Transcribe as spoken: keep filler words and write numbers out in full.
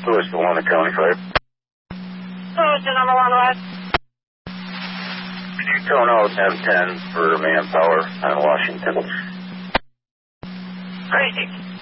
Lewis to one, the County Fire. Lewis to number one West. Could you tone out M ten for manpower on Washington? Crazy.